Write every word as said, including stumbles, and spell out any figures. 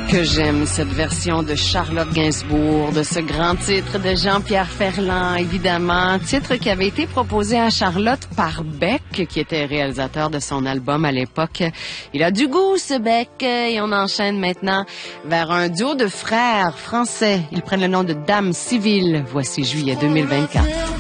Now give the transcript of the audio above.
Que j'aime cette version de Charlotte Gainsbourg, de ce grand titre de Jean-Pierre Ferland, évidemment. Titre qui avait été proposé à Charlotte par Beck, qui était réalisateur de son album à l'époque. Il a du goût, ce Beck, et on enchaîne maintenant vers un duo de frères français. Ils prennent le nom de Dames Civiles. Voici juillet deux mille vingt-quatre.